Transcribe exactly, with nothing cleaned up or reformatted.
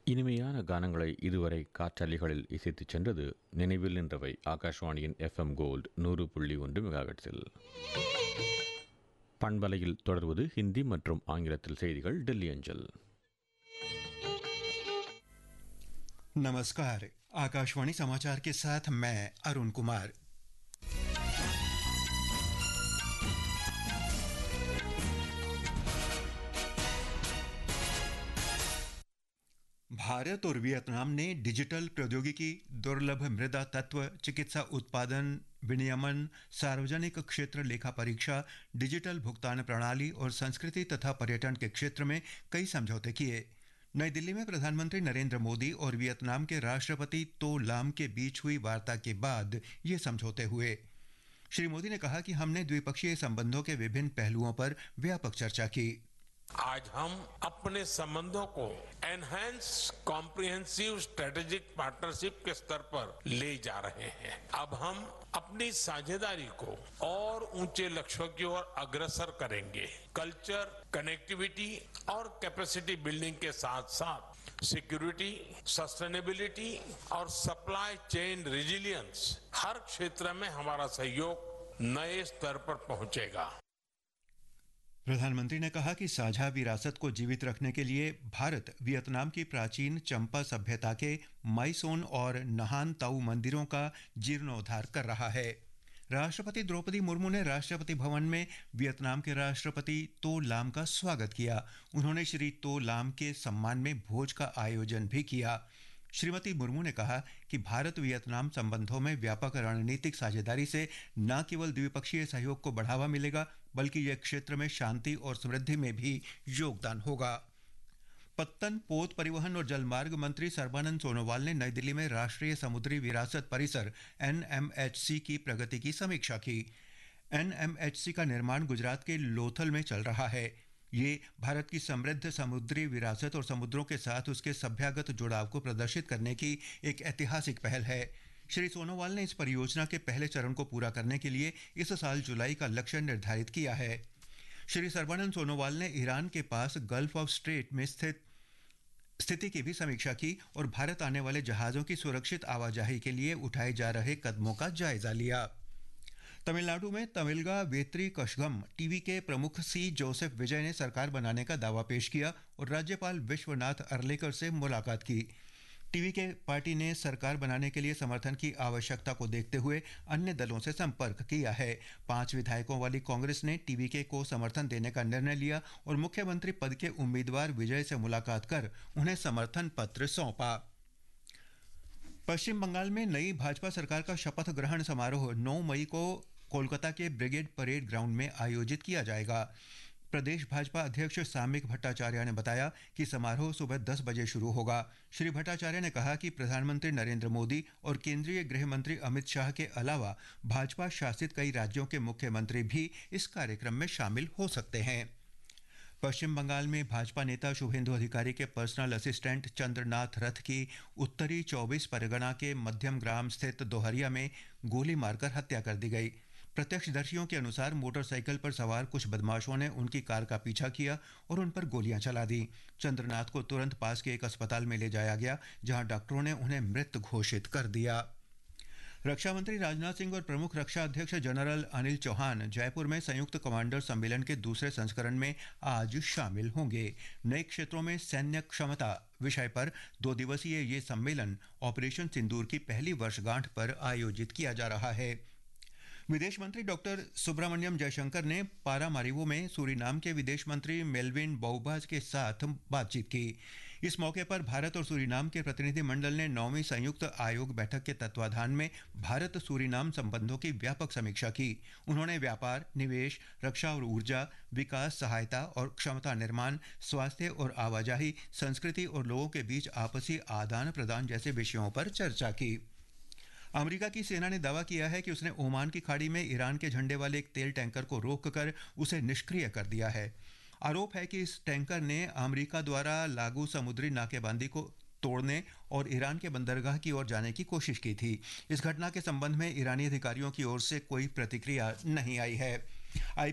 இனிமையான கானங்களை இதுவரை காற்றலைகளில் இசைத்துச் சென்றது நினைவில் நின்றவை ஆகாஷ்வாணியின் எஃப்எம் கோல்டு நூறு புள்ளி ஒன்று மெகாஹெர்ட்ஸில். பண்பலையில் தொடர்வது ஹிந்தி மற்றும் ஆங்கிலத்தில் செய்திகள் டெல்லி அஞ்சல். नमस्कार, आकाशवाणी समाचार के साथ मैं अरुण कुमार। भारत और वियतनाम ने डिजिटल प्रौद्योगिकी, दुर्लभ मृदा तत्व, चिकित्सा उत्पादन विनियमन, सार्वजनिक क्षेत्र लेखा परीक्षा, डिजिटल भुगतान प्रणाली और संस्कृति तथा पर्यटन के क्षेत्र में कई समझौते किए। नई दिल्ली में प्रधानमंत्री नरेंद्र मोदी और वियतनाम के राष्ट्रपति तो लाम के बीच हुई वार्ता के बाद ये समझौते हुए। श्री मोदी ने कहा कि हमने द्विपक्षीय संबंधों के विभिन्न पहलुओं पर व्यापक चर्चा की। आज हम अपने संबंधों को एनहांस कॉम्प्रिहेंसिव स्ट्रेटेजिक पार्टनरशिप के स्तर पर ले जा रहे हैं। अब हम अपनी साझेदारी को और ऊंचे लक्ष्यों की ओर अग्रसर करेंगे। कल्चर, कनेक्टिविटी और कैपेसिटी बिल्डिंग के साथ साथ सिक्योरिटी, सस्टेनेबिलिटी और सप्लाई चेन रेजिलियंस हर क्षेत्र में हमारा सहयोग नए स्तर पर पहुंचेगा। प्रधानमंत्री ने कहा कि साझा विरासत को जीवित रखने के लिए भारत वियतनाम की प्राचीन चंपा सभ्यता के माइसोन और नहान ताऊ मंदिरों का जीर्णोद्धार कर रहा है। राष्ट्रपति द्रौपदी मुर्मू ने राष्ट्रपति भवन में वियतनाम के राष्ट्रपति तो लाम का स्वागत किया। उन्होंने श्री तो लाम के सम्मान में भोज का आयोजन भी किया। श्रीमती मुर्मू ने कहा कि भारत वियतनाम संबंधों में व्यापक रणनीतिक साझेदारी से न केवल द्विपक्षीय सहयोग को बढ़ावा मिलेगा, बल्कि यह क्षेत्र में शांति और समृद्धि में भी योगदान होगा। पत्तन, पोत परिवहन और जलमार्ग मंत्री सर्बानंद सोनोवाल ने नई दिल्ली में राष्ट्रीय समुद्री विरासत परिसर एन एम एच सी की प्रगति की समीक्षा की। एन एम एच सी का निर्माण गुजरात के लोथल में चल रहा है। ये भारत की समृद्ध समुद्री विरासत और समुद्रों के साथ उसके सभ्यगत जुड़ाव को प्रदर्शित करने की एक ऐतिहासिक पहल है। श्री सोनोवाल ने इस परियोजना के पहले चरण को पूरा करने के लिए इस साल जुलाई का लक्ष्य निर्धारित किया है। श्री सर्बानंद सोनोवाल ने ईरान के पास गल्फ ऑफ स्ट्रेट में स्थित स्थिति की भी समीक्षा की और भारत आने वाले जहाज़ों की सुरक्षित आवाजाही के लिए उठाए जा रहे कदमों का जायजा लिया। तमिलनाडु में तमिलगा वेत्री कशगम टीवी के प्रमुख सी जोसेफ विजय ने सरकार बनाने का दावा पेश किया और राज्यपाल विश्वनाथ अर्लेकर से मुलाकात की। टीवी के पार्टी ने सरकार बनाने के लिए समर्थन की आवश्यकता को देखते हुए अन्य दलों से संपर्क किया है। पांच विधायकों वाली कांग्रेस ने टीवी के को समर्थन देने का निर्णय लिया और मुख्यमंत्री पद के उम्मीदवार विजय से मुलाकात कर उन्हें समर्थन पत्र सौंपा। पश्चिम बंगाल में नई भाजपा सरकार का शपथ ग्रहण समारोह नौ मई को कोलकाता के ब्रिगेड परेड ग्राउंड में आयोजित किया जाएगा। प्रदेश भाजपा अध्यक्ष साम्यिक भट्टाचार्य ने बताया कि समारोह सुबह दस बजे शुरू होगा। श्री भट्टाचार्य ने कहा कि प्रधानमंत्री नरेंद्र मोदी और केंद्रीय गृह मंत्री अमित शाह के अलावा भाजपा शासित कई राज्यों के मुख्यमंत्री भी इस कार्यक्रम में शामिल हो सकते हैं। पश्चिम बंगाल में भाजपा नेता शुभेंदु अधिकारी के पर्सनल असिस्टेंट चंद्रनाथ रथ की उत्तरी चौबीस परगना के मध्यम ग्राम स्थित दोहरिया में गोली मारकर हत्या कर दी गई। प्रत्यक्षदर्शियों के अनुसार मोटरसाइकिल पर सवार कुछ बदमाशों ने उनकी कार का पीछा किया और उन पर गोलियां चला दी। चंद्रनाथ को तुरंत पास के एक अस्पताल में ले जाया गया, जहां डॉक्टरों ने उन्हें मृत घोषित कर दिया। रक्षा मंत्री राजनाथ सिंह और प्रमुख रक्षा अध्यक्ष जनरल अनिल चौहान जयपुर में संयुक्त कमांडर सम्मेलन के दूसरे संस्करण में आज शामिल होंगे। नए क्षेत्रों में सैन्य क्षमता विषय पर दो दिवसीय ये सम्मेलन ऑपरेशन सिंदूर की पहली वर्षगांठ पर आयोजित किया जा रहा है। विदेश मंत्री डॉक्टर सुब्रमण्यम जयशंकर ने पारामारिवो में सूरीनाम के विदेश मंत्री मेल्विन बाउबाज के साथ बातचीत की। इस मौके पर भारत और सूरीनाम के प्रतिनिधिमंडल ने नौवीं संयुक्त आयोग बैठक के तत्वाधान में भारत सूरीनाम संबंधों की व्यापक समीक्षा की। उन्होंने व्यापार, निवेश, रक्षा और ऊर्जा, विकास सहायता और क्षमता निर्माण, स्वास्थ्य और आवाजाही, संस्कृति और लोगों के बीच आपसी आदान प्रदान जैसे विषयों पर चर्चा की। अमेरिका की सेना ने दावा किया है कि उसने ओमान की खाड़ी में ईरान के झंडे वाले एक तेल टैंकर को रोककर उसे निष्क्रिय कर दिया है। आरोप है कि इस टैंकर ने अमेरिका द्वारा लागू समुद्री नाकेबंदी को तोड़ने और ईरान के बंदरगाह की ओर जाने की कोशिश की थी। इस घटना के संबंध में ईरानी अधिकारियों की ओर से कोई प्रतिक्रिया नहीं आई है।